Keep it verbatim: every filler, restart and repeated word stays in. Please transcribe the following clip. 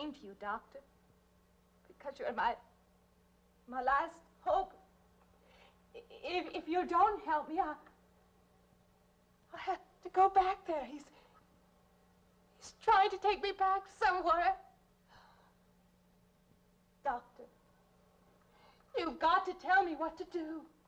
came to you, Doctor, because you're my, my last hope. If, if you don't help me, I, I have to go back there. He's, he's trying to take me back somewhere. Doctor, you've got to tell me what to do.